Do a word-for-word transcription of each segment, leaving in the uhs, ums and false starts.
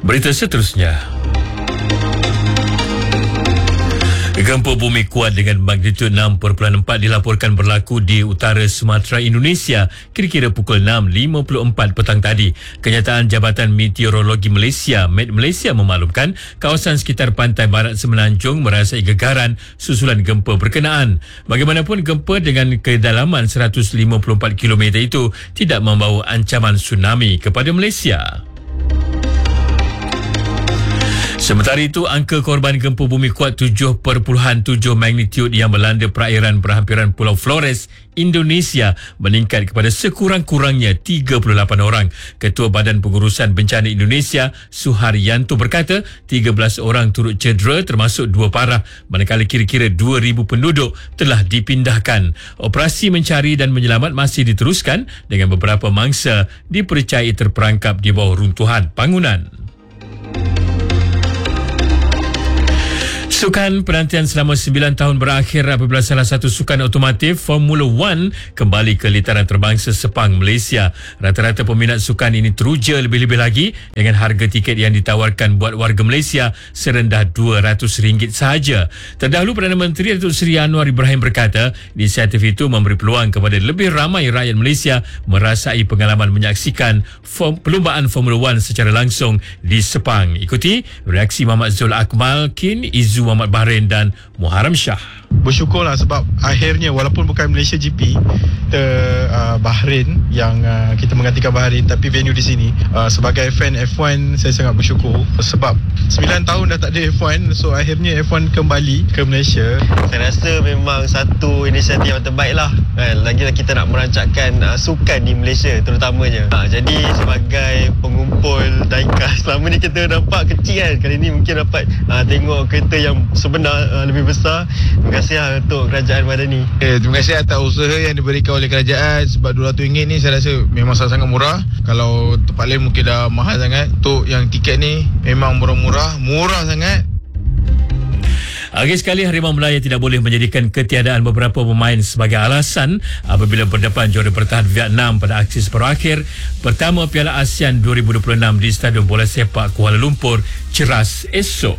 Berita seterusnya. Gempa bumi kuat dengan magnitud enam perpuluhan empat dilaporkan berlaku di utara Sumatera, Indonesia kira-kira pukul enam lima puluh empat petang tadi. Kenyataan Jabatan Meteorologi Malaysia, Met Malaysia memaklumkan kawasan sekitar pantai barat Semenanjung merasai gegaran susulan gempa berkenaan. Bagaimanapun, gempa dengan kedalaman seratus lima puluh empat kilometer itu tidak membawa ancaman tsunami kepada Malaysia. Sementara itu, angka korban gempa bumi kuat tujuh perpuluhan tujuh magnitud yang melanda perairan berhampiran Pulau Flores, Indonesia meningkat kepada sekurang-kurangnya tiga puluh lapan orang. Ketua Badan Pengurusan Bencana Indonesia, Suharyanto, berkata tiga belas orang turut cedera termasuk dua parah, manakala kira-kira dua ribu penduduk telah dipindahkan. Operasi mencari dan menyelamat masih diteruskan dengan beberapa mangsa dipercayai terperangkap di bawah runtuhan bangunan. Sukan penantian selama sembilan tahun berakhir apabila salah satu sukan otomotif Formula One kembali ke litaran terbangsa Sepang, Malaysia. Rata-rata peminat sukan ini teruja lebih-lebih lagi dengan harga tiket yang ditawarkan buat warga Malaysia serendah dua ratus ringgit sahaja. Terdahulu, Perdana Menteri Datuk Seri Anwar Ibrahim berkata inisiatif itu memberi peluang kepada lebih ramai rakyat Malaysia merasai pengalaman menyaksikan form, perlumbaan Formula One secara langsung di Sepang. Ikuti reaksi Muhammad Zul Akmal, Kin, Izu Muhammad Bahrain dan Muharram Shah. Bersyukurlah sebab akhirnya walaupun bukan Malaysia G P, kita uh, Bahrain yang uh, kita menggantikan Bahrain, tapi venue di sini. Uh, sebagai fan F one, saya sangat bersyukur sebab sembilan tahun dah tak ada F one, so akhirnya F one kembali ke Malaysia. Saya rasa memang satu inisiatif yang terbaik lah. Kan? Lagi-lagi kita nak merancangkan uh, sukan di Malaysia terutamanya. Uh, jadi sebagai pengumpul diecast, selama ni kita nampak kecil kan. Kali ni mungkin dapat uh, tengok kereta yang sebenar uh, lebih besar. Terima kasih lah untuk Kerajaan Madani. Eh, terima kasih atas usaha yang diberikan oleh kerajaan. Sebab dua ratus ringgit ni saya rasa memang sangat murah. Kalau tempat lain mungkin dah mahal sangat. Untuk yang tiket ni memang murah-murah, murah sangat. Lagi sekali, Harimau Melaya tidak boleh menjadikan ketiadaan beberapa pemain sebagai alasan apabila berdepan juara bertahan Vietnam pada aksi separuh akhir pertama Piala ASEAN dua ribu dua puluh enam di Stadium Bola Sepak Kuala Lumpur Ceras esok.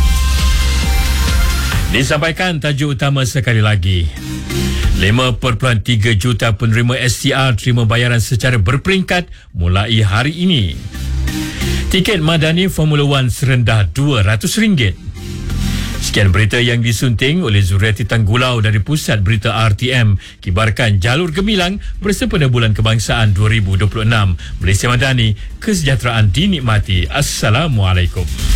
Disampaikan tajuk utama sekali lagi. lima perpuluhan tiga juta penerima S T R terima bayaran secara berperingkat mulai hari ini. Tiket madani Formula One serendah dua ratus ringgit. Sekian berita yang disunting oleh Zuriati Tanggulau dari Pusat Berita R T M. Kibarkan jalur gemilang bersempena Bulan Kebangsaan dua ribu dua puluh enam. Malaysia Madani, kesejahteraan dinikmati. Assalamualaikum.